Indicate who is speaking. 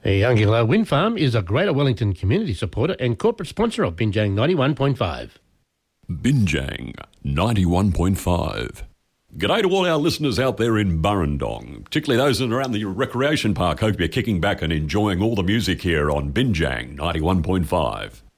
Speaker 1: The Youngilla Wind Farm is a Greater Wellington community supporter and corporate sponsor of Binjang 91.5.
Speaker 2: Binjang 91.5. G'day to all our listeners out there in Burrendong, particularly those that are around the recreation park. Hope you're kicking back and enjoying all the music here on Binjang 91.5.